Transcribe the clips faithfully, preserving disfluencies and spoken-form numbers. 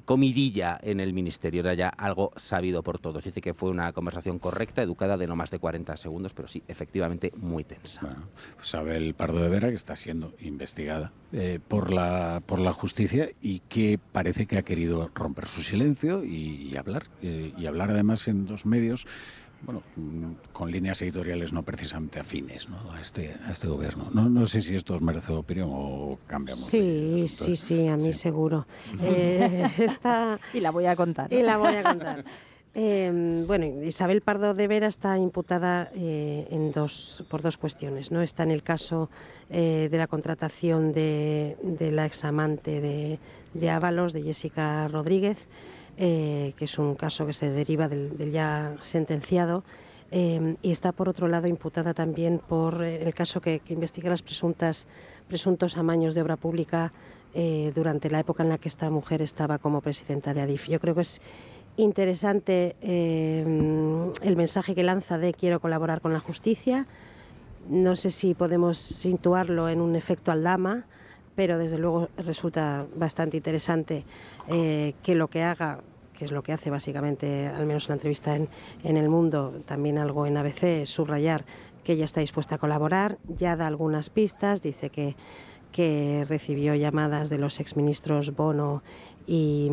comidilla en el ministerio, era ya algo sabido por todos. Dice que fue una conversación correcta, educada, de no más de cuarenta segundos, pero sí, efectivamente, muy tensa. Bueno, pues sabe el Pardo de Vera que está siendo investigada eh, por la por la justicia y que parece que ha querido romper su silencio y, y hablar, y, y hablar además en dos medios, bueno, con líneas editoriales no precisamente afines, ¿no?, a este a este gobierno. No, no sé si esto os merece opinión o cambiamos. Sí, sí, sí, a mí sí. Seguro. Eh, esta... Y la voy a contar. Y la voy a contar. Eh, bueno, Isabel Pardo de Vera está imputada eh, en dos, por dos cuestiones, ¿no? Está en el caso eh, de la contratación de, de la examante de, de Ábalos, de Jessica Rodríguez, eh, que es un caso que se deriva del, del ya sentenciado, eh, y está por otro lado imputada también por eh, el caso que, que investiga las presuntas presuntos amaños de obra pública eh, durante la época en la que esta mujer estaba como presidenta de Adif. Yo creo que es interesante eh, el mensaje que lanza de quiero colaborar con la justicia. No sé si podemos situarlo en un efecto Aldama, pero desde luego resulta bastante interesante eh, que lo que haga, que es lo que hace básicamente, al menos en la entrevista en, en El Mundo, también algo en A B C, es subrayar que ella está dispuesta a colaborar, ya da algunas pistas, dice que, que recibió llamadas de los exministros Bono y,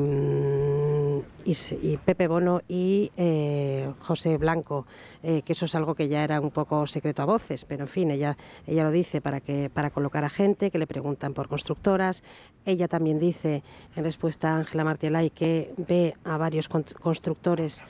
y, y Pepe Bono y eh, José Blanco, eh, que eso es algo que ya era un poco secreto a voces, pero en fin, ella, ella lo dice para, que, para colocar a gente, que le preguntan por constructoras. Ella también dice, en respuesta a Ángela Martielay, que ve a varios constructores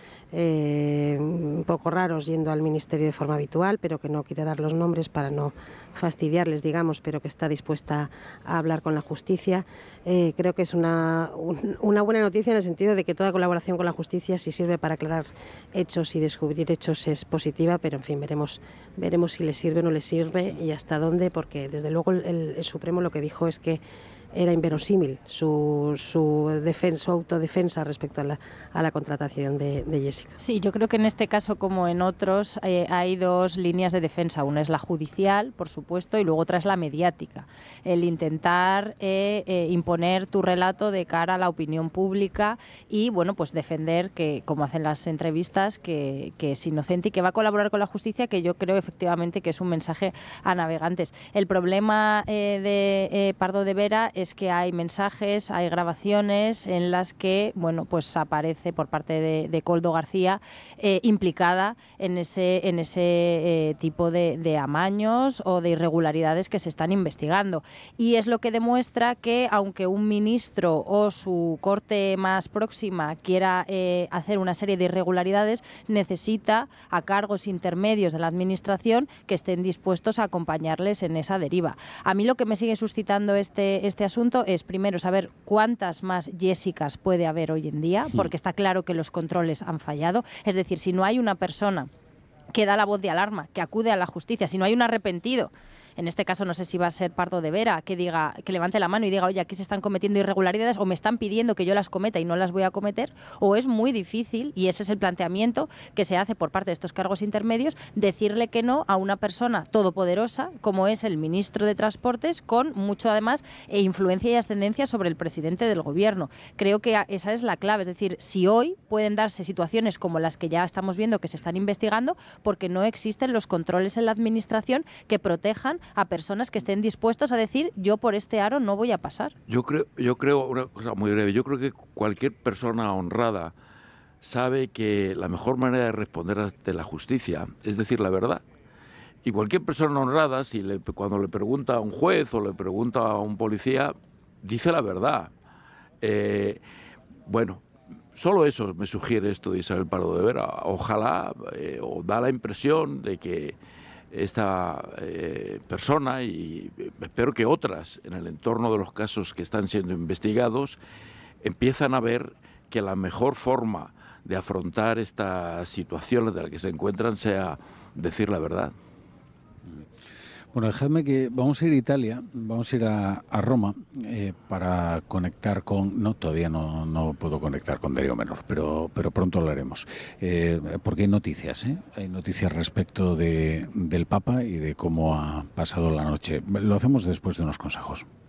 eh, un poco raros yendo al ministerio de forma habitual, pero que no quiere dar los nombres para no fastidiarles, digamos, pero que está dispuesta a hablar con la justicia. Eh, creo que es una, un, una buena noticia en el sentido de que toda colaboración con la justicia, si sirve para aclarar hechos y descubrir hechos, es positiva, pero en fin, veremos, veremos si le sirve o no le sirve y hasta dónde, porque desde luego el, el Supremo lo que dijo es que era inverosímil su, su, defensa, su autodefensa respecto a la, a la contratación de, de Jessica. Sí, yo creo que en este caso, como en otros, eh, hay dos líneas de defensa. Una es la judicial, por supuesto, y luego otra es la mediática. El intentar eh, eh, imponer tu relato de cara a la opinión pública y, bueno, pues defender que, como hacen las entrevistas, que, que es inocente y que va a colaborar con la justicia, que yo creo efectivamente que es un mensaje a navegantes. El problema eh, de eh, Pardo de Vera es que hay mensajes, hay grabaciones en las que, bueno, pues aparece por parte de, de Koldo García eh, implicada en ese, en ese eh, tipo de, de amaños o de irregularidades que se están investigando. Y es lo que demuestra que, aunque un ministro o su corte más próxima quiera eh, hacer una serie de irregularidades, necesita a cargos intermedios de la administración que estén dispuestos a acompañarles en esa deriva. A mí lo que me sigue suscitando este, este asunto es, primero, saber cuántas más Jessicas puede haber hoy en día, porque está claro que los controles han fallado. Es decir, si no hay una persona que da la voz de alarma, que acude a la justicia, si no hay un arrepentido, en este caso no sé si va a ser Pardo de Vera, que diga, que levante la mano y diga, oye, aquí se están cometiendo irregularidades o me están pidiendo que yo las cometa y no las voy a cometer, o es muy difícil, y ese es el planteamiento que se hace por parte de estos cargos intermedios, decirle que no a una persona todopoderosa como es el ministro de Transportes, con mucho además e influencia y ascendencia sobre el presidente del gobierno. Creo que esa es la clave, es decir, si hoy pueden darse situaciones como las que ya estamos viendo que se están investigando, porque no existen los controles en la administración que protejan a personas que estén dispuestos a decir yo por este aro no voy a pasar. Yo creo, yo creo una cosa muy breve, yo creo que cualquier persona honrada sabe que la mejor manera de responder ante la justicia es decir la verdad. Y cualquier persona honrada, si le, cuando le pregunta a un juez o le pregunta a un policía, dice la verdad. Eh, bueno, solo eso me sugiere esto de Isabel Pardo de Vera. Ojalá, eh, o da la impresión de que esta eh, persona, y espero que otras en el entorno de los casos que están siendo investigados, empiezan a ver que la mejor forma de afrontar estas situaciones de las que se encuentran sea decir la verdad. Bueno, dejadme que vamos a ir a Italia, vamos a ir a, a Roma eh, para conectar con... No, todavía no, no puedo conectar con Darío Menor, pero, pero pronto lo haremos. Eh, porque hay noticias, ¿eh? Hay noticias respecto de, del Papa y de cómo ha pasado la noche. Lo hacemos después de unos consejos.